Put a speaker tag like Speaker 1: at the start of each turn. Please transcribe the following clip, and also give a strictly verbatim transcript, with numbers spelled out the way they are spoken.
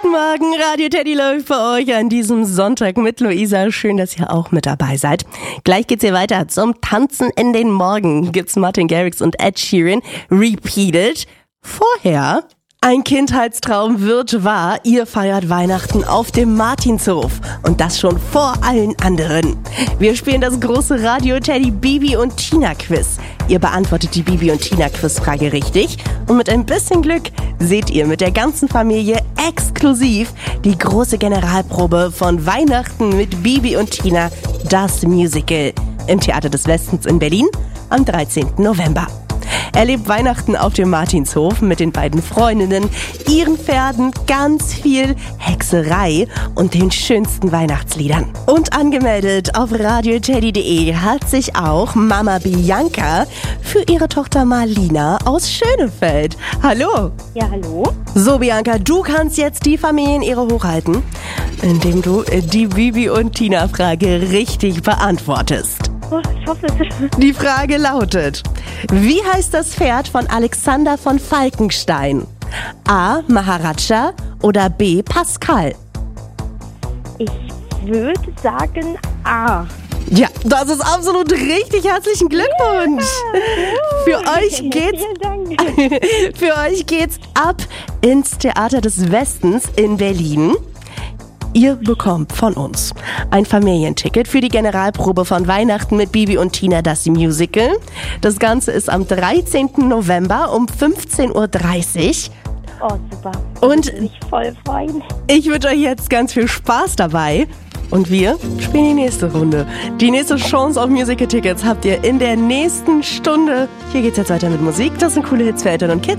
Speaker 1: Guten Morgen, Radio Teddy läuft bei euch an diesem Sonntag mit Luisa. Schön, dass ihr auch mit dabei seid. Gleich geht's hier weiter. Zum Tanzen in den Morgen gibt's Martin Garrix und Ed Sheeran Repeated. Vorher... Ein Kindheitstraum wird wahr. Ihr feiert Weihnachten auf dem Martinshof. Und das schon vor allen anderen. Wir spielen das große Radio Teddy Bibi und Tina Quiz. Ihr beantwortet die Bibi und Tina Quizfrage richtig. Und mit ein bisschen Glück seht ihr mit der ganzen Familie exklusiv die große Generalprobe von Weihnachten mit Bibi und Tina, das Musical, im Theater des Westens in Berlin am dreizehnten November. Erlebt Weihnachten auf dem Martinshof mit den beiden Freundinnen, ihren Pferden, ganz viel Hexerei und den schönsten Weihnachtsliedern. Und angemeldet auf radio teddy punkt de hat sich auch Mama Bianca für ihre Tochter Marlina aus Schönefeld. Hallo!
Speaker 2: Ja, hallo?
Speaker 1: So, Bianca, du kannst jetzt die Familienehre hochhalten, indem du die Bibi und Tina-Frage richtig beantwortest.
Speaker 2: Oh, ich hoffe es.
Speaker 1: Die Frage lautet: Wie heißt das Pferd von Alexander von Falkenstein? A. Maharaja oder B. Pascal?
Speaker 2: Ich würde sagen A.
Speaker 1: Ja, das ist absolut richtig. Herzlichen Glückwunsch. Ja, für euch geht's,
Speaker 2: vielen Dank.
Speaker 1: für euch geht's ab ins Theater des Westens in Berlin. Ihr bekommt von uns ein Familienticket für die Generalprobe von Weihnachten mit Bibi und Tina, das Musical. Das Ganze ist am dreizehnten November um fünfzehn Uhr dreißig.
Speaker 2: Oh, super.
Speaker 1: Und
Speaker 2: ich würde mich voll freuen.
Speaker 1: Ich wünsche euch jetzt ganz viel Spaß dabei. Und wir spielen die nächste Runde. Die nächste Chance auf Musical-Tickets habt ihr in der nächsten Stunde. Hier geht's jetzt weiter mit Musik. Das sind coole Hits für Eltern und Kids.